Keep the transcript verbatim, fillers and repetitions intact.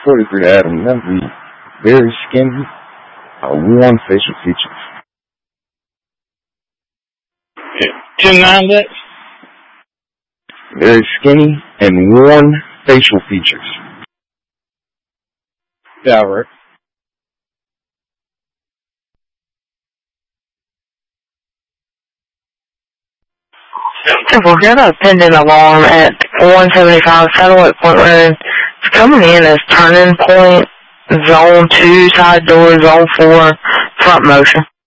forty-three Adam Number, very skinny, uh, one facial features. ten nine Lex? Very skinny and one facial features. Yeah, right. We've got a pending alarm at one seventy-five Satellite Point Road. It's coming in as turning point, zone two, side door, zone four, front motion.